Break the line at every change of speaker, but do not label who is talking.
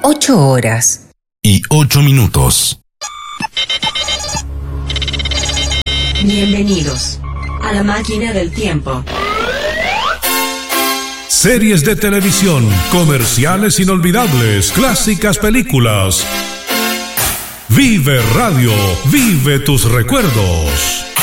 8:08.
Bienvenidos a la máquina del tiempo.
Series de televisión, comerciales inolvidables, clásicas películas. Vive Radio, vive tus recuerdos.